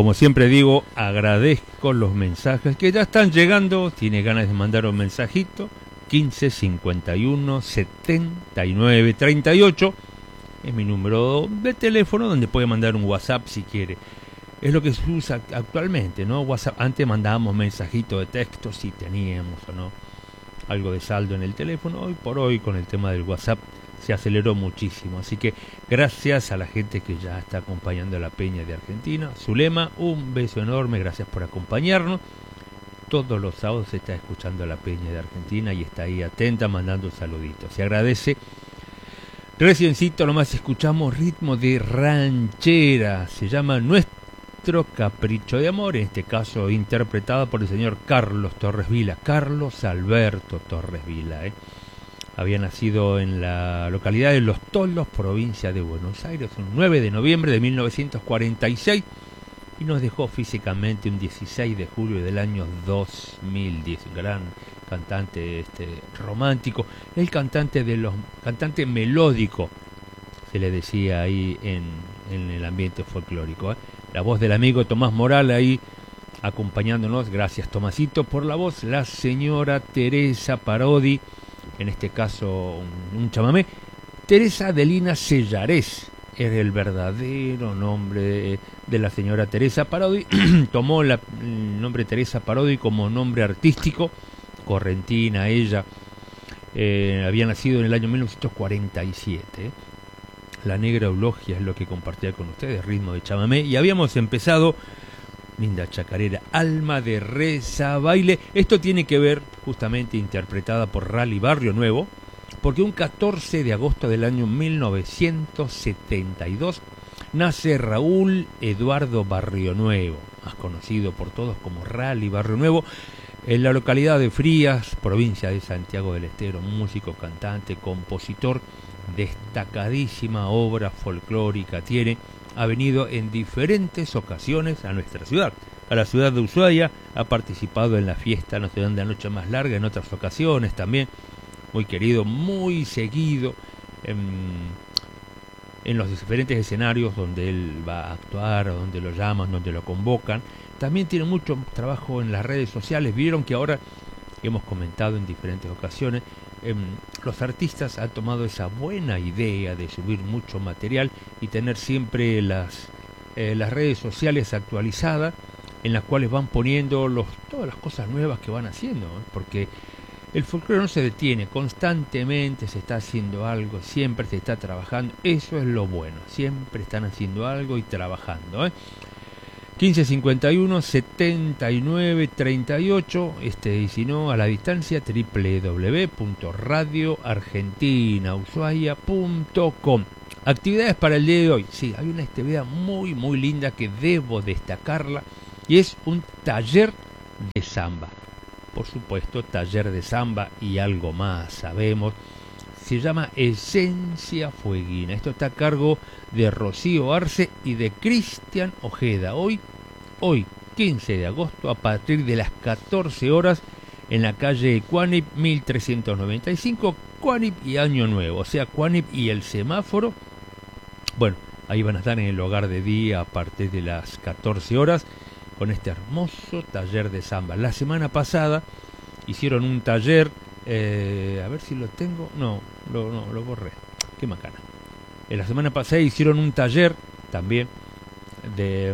Como siempre digo, agradezco los mensajes que ya están llegando. Tiene ganas de mandar un mensajito. 15 51 79 38 es mi número de teléfono, donde puede mandar un WhatsApp si quiere. Es lo que se usa actualmente, ¿no? WhatsApp. Antes mandábamos mensajitos de texto si teníamos o no algo de saldo en el teléfono. Hoy por hoy, con el tema del WhatsApp, se aceleró muchísimo. Así que gracias a la gente que ya está acompañando a la Peña de Argentina. Zulema, un beso enorme, gracias por acompañarnos. Todos los sábados se está escuchando a la Peña de Argentina y está ahí atenta mandando saluditos. Se agradece. Reciencito nomás escuchamos ritmo de ranchera. Se llama Nuestro Capricho de Amor, en este caso interpretada por el señor Carlos Torres Vila. Carlos Alberto Torres Vila, Había nacido en la localidad de Los Toldos, provincia de Buenos Aires, un 9 de noviembre de 1946. Y nos dejó físicamente un 16 de julio del año 2010. Un gran cantante romántico, el cantante melódico, se le decía ahí en el ambiente folclórico. La voz del amigo Tomás Moral ahí acompañándonos. Gracias, Tomasito, por la voz. La señora Teresa Parodi, en este caso un chamamé. Teresa Adelina Sellarés era el verdadero nombre de la señora Teresa Parodi. Tomó el nombre Teresa Parodi como nombre artístico, correntina ella. Había nacido en el año 1947. La Negra Eulogia es lo que compartía con ustedes, ritmo de chamamé. Y habíamos empezado, linda chacarera, Alma de Reza Baile. Esto tiene que ver, justamente interpretada por Rally Barrio Nuevo, porque un 14 de agosto del año 1972 nace Raúl Eduardo Barrio Nuevo, más conocido por todos como Rally Barrio Nuevo, en la localidad de Frías, provincia de Santiago del Estero. Músico, cantante, compositor, destacadísima obra folclórica tiene. Ha venido en diferentes ocasiones a nuestra ciudad, a la ciudad de Ushuaia. Ha participado en la fiesta nacional de la noche más larga en otras ocasiones también. Muy querido, muy seguido en los diferentes escenarios donde él va a actuar, donde lo llaman, donde lo convocan. También tiene mucho trabajo en las redes sociales. Vieron que ahora, hemos comentado en diferentes ocasiones, los artistas han tomado esa buena idea de subir mucho material y tener siempre las redes sociales actualizadas, en las cuales van poniendo todas las cosas nuevas que van haciendo, porque el folclore no se detiene, constantemente se está haciendo algo, siempre se está trabajando. Eso es lo bueno, siempre están haciendo algo y trabajando. 15 51 79 38, y si no, a la distancia, www.radioargentinaushuaia.com. Actividades para el día de hoy. Sí, hay una actividad muy muy linda que debo destacarla, y es un taller de samba. Por supuesto, taller de samba y algo más, sabemos. Se llama Esencia Fueguina. Esto está a cargo de Rocío Arce y de Cristian Ojeda. Hoy 15 de agosto, a partir de las 14 horas, en la calle Cuanip 1395, Cuanip y Año Nuevo. O sea, Cuanip y el semáforo. Bueno, ahí van a estar en el hogar de día a partir de las 14 horas. Con este hermoso taller de samba. La semana pasada hicieron un taller, a ver si lo tengo, no, lo borré, qué macana. La semana pasada hicieron un taller también de,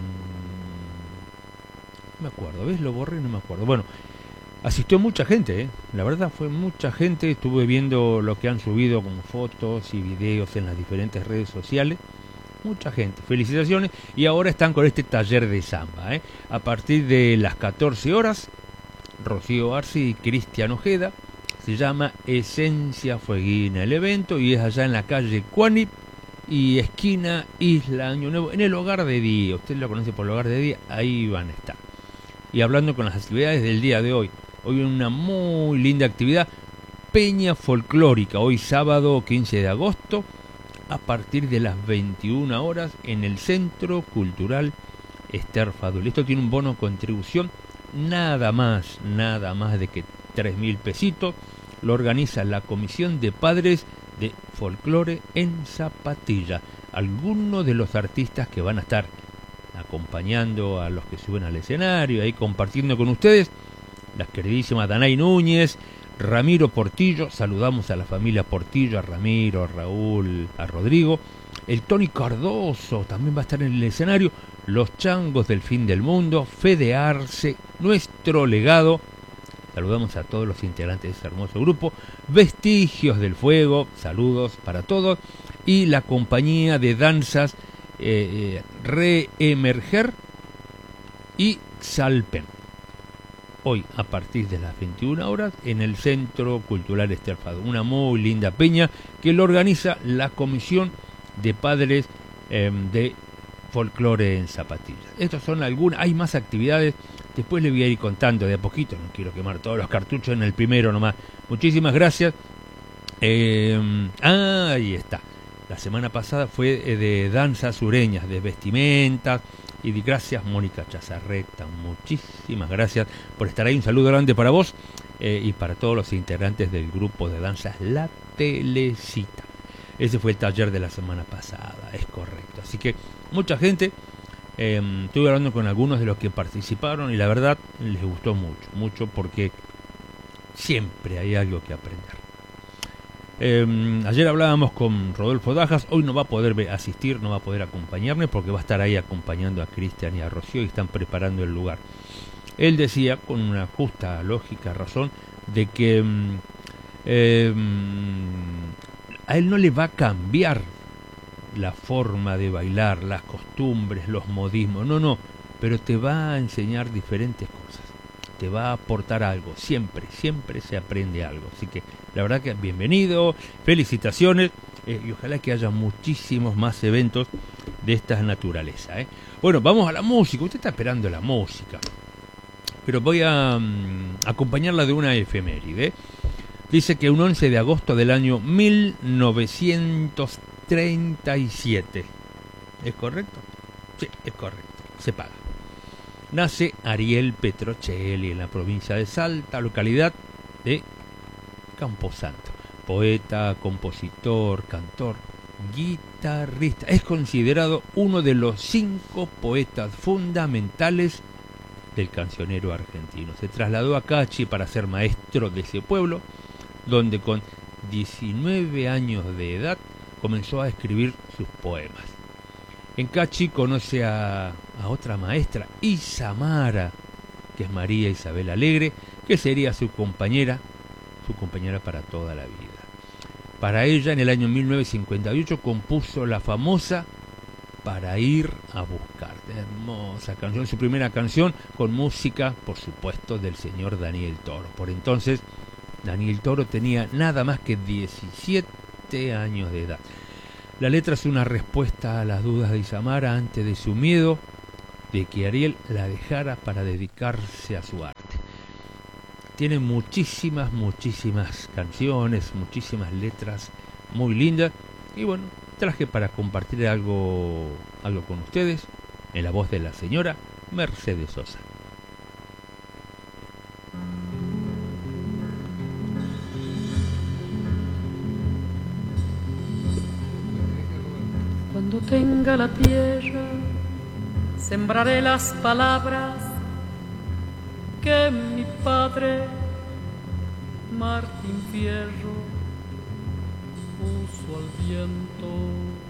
no me acuerdo, ¿ves? Lo borré, no me acuerdo. Bueno, asistió mucha gente, la verdad fue mucha gente. Estuve viendo lo que han subido como fotos y videos en las diferentes redes sociales. Mucha gente, felicitaciones. Y ahora están con este taller de samba, a partir de las 14 horas. Rocío Arce y Cristian Ojeda. Se llama Esencia Fueguina el evento, y es allá en la calle Cuanip y esquina Isla Año Nuevo, en el hogar de día. Usted lo conoce por el hogar de día, ahí van a estar. Y hablando con las actividades del día de hoy una muy linda actividad, Peña Folclórica, hoy sábado 15 de agosto, a partir de las 21 horas en el Centro Cultural Ester Fadul. Esto tiene un bono contribución nada más de que 3.000 pesitos. Lo organiza la Comisión de Padres de Folclore en Zapatilla. Algunos de los artistas que van a estar acompañando a los que suben al escenario, ahí compartiendo con ustedes, las queridísimas Danay Núñez, Ramiro Portillo, saludamos a la familia Portillo, a Ramiro, a Raúl, a Rodrigo, el Tony Cardoso también va a estar en el escenario, los Changos del Fin del Mundo, Fede Arce, Nuestro Legado, saludamos a todos los integrantes de ese hermoso grupo, Vestigios del Fuego, saludos para todos, y la compañía de danzas Reemerger y Salpen. Hoy a partir de las 21 horas en el Centro Cultural Esterfado. Una muy linda peña que lo organiza la Comisión de Padres de Folclore en Zapatillas. Estas son algunas, hay más actividades, después le voy a ir contando de a poquito, no quiero quemar todos los cartuchos en el primero nomás. Muchísimas gracias. Ahí está. La semana pasada fue de danzas sureñas, de vestimentas. Y gracias Mónica Chazarreta, muchísimas gracias por estar ahí. Un saludo grande para vos y para todos los integrantes del grupo de danzas La Telecita. Ese fue el taller de la semana pasada, es correcto. Así que mucha gente, estuve hablando con algunos de los que participaron y la verdad les gustó mucho porque siempre hay algo que aprender. Ayer hablábamos con Rodolfo Dajas, hoy no va a poder asistir, no va a poder acompañarme porque va a estar ahí acompañando a Cristian y a Rocío y están preparando el lugar. Él decía, con una justa lógica razón, de que a él no le va a cambiar la forma de bailar, las costumbres, los modismos, no, pero te va a enseñar diferentes cosas. Te va a aportar algo, siempre se aprende algo, así que la verdad que bienvenido, felicitaciones y ojalá que haya muchísimos más eventos de esta naturaleza. Bueno, vamos a la música, usted está esperando la música, pero voy a acompañarla de una efeméride. Dice que un 11 de agosto del año 1937, ¿es correcto? Sí, es correcto, se paga. Nace Ariel Petrocelli en la provincia de Salta, localidad de Camposanto. Poeta, compositor, cantor, guitarrista. Es considerado uno de los 5 poetas fundamentales del cancionero argentino. Se trasladó a Cachi para ser maestro de ese pueblo, donde con 19 años de edad comenzó a escribir sus poemas. En Cachi conoce a otra maestra, Isamara, que es María Isabel Alegre, que sería su compañera para toda la vida. Para ella, en el año 1958, compuso la famosa Para ir a buscarte. Hermosa canción, su primera canción con música, por supuesto, del señor Daniel Toro. Por entonces, Daniel Toro tenía nada más que 17 años de edad. La letra es una respuesta a las dudas de Isamara antes de su miedo de que Ariel la dejara para dedicarse a su arte. Tiene muchísimas canciones, muchísimas letras muy lindas y bueno, traje para compartir algo con ustedes en la voz de la señora Mercedes Sosa. Cuando tenga la tierra, sembraré las palabras que mi padre, Martín Fierro, puso al viento.